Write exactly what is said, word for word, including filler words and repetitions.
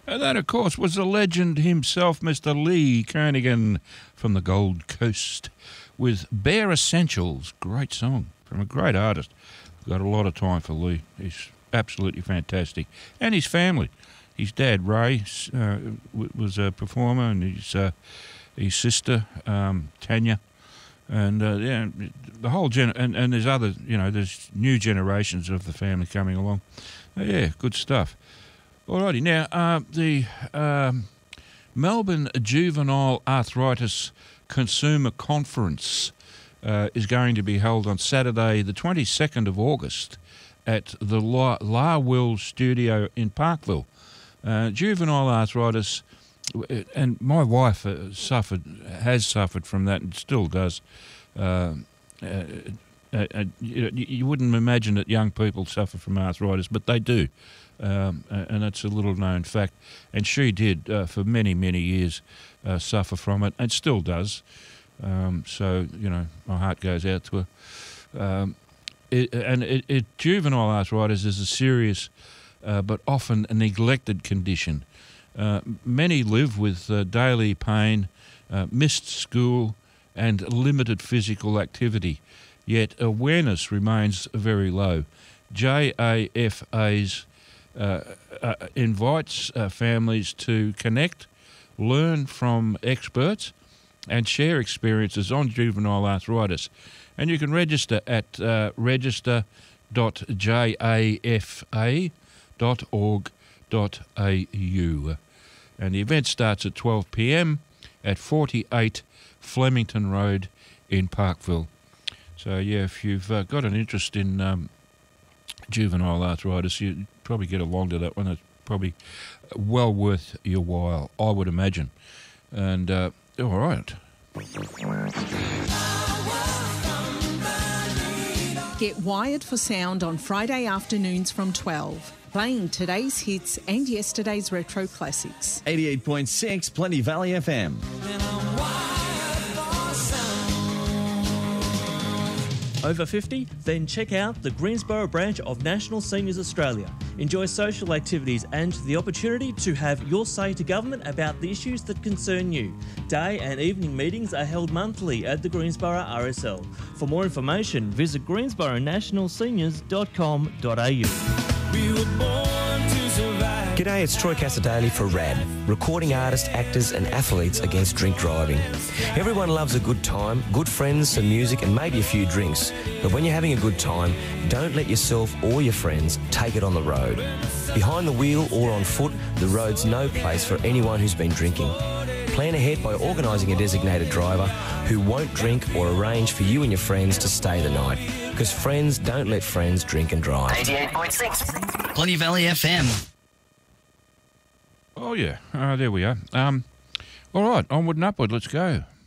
And that, of course, was the legend himself, Mister Lee Kernaghan from the Gold Coast with Bare Essentials. Great song from a great artist. Got a lot of time for Lee. He's absolutely fantastic. And his family. His dad, Ray, uh, was a performer, and his, uh, his sister, um, Tanya. And, uh, yeah, the whole... Gen- and, and there's other, you know, there's new generations of the family coming along. Uh, yeah, good stuff. Alrighty, now, uh, the um, Melbourne Juvenile Arthritis Consumer Conference uh, is going to be held on Saturday, the twenty-second of August, at the La, La Will Studio in Parkville. Uh, juvenile arthritis, and my wife uh, suffered, has suffered from that and still does. Uh, uh, uh, uh, you, you wouldn't imagine that young people suffer from arthritis, but they do. Um, and that's a little known fact. And she did, uh, for many, many years, uh, suffer from it, and still does. Um, so, you know, my heart goes out to her. Um, it, and it, it, juvenile arthritis is a serious uh, but often a neglected condition. Uh, many live with uh, daily pain, uh, missed school, and limited physical activity, yet awareness remains very low. J A F A's Uh, uh, invites uh, families to connect, learn from experts, and share experiences on juvenile arthritis. And you can register at uh, register dot jafa dot org dot a u. And the event starts at twelve p m at forty-eight Flemington Road in Parkville. So, yeah, if you've uh, got an interest in um, juvenile arthritis, you probably get along to that one. It's probably well worth your while, I would imagine. And, uh, all right. Get wired for sound on Friday afternoons from twelve, playing today's hits and yesterday's retro classics. eighty-eight point six Plenty Valley F M. Over fifty? Then check out the Greensboro branch of National Seniors Australia. Enjoy social activities and the opportunity to have your say to government about the issues that concern you. Day and evening meetings are held monthly at the Greensboro R S L. For more information, visit greensboro national seniors dot com dot a u. We were born to survive. G'day, it's Troy Casadali for R A D, recording artists, actors and athletes against drink driving. Everyone loves a good time, good friends, some music and maybe a few drinks. But when you're having a good time, don't let yourself or your friends take it on the road. Behind the wheel or on foot, the road's no place for anyone who's been drinking. Plan ahead by organising a designated driver who won't drink or arrange for you and your friends to stay the night. Because friends don't let friends drink and drive. eighty-eight point six Plenty Valley F M. Oh, yeah. Uh, there we are. Um, all right, onward and upward. Let's go.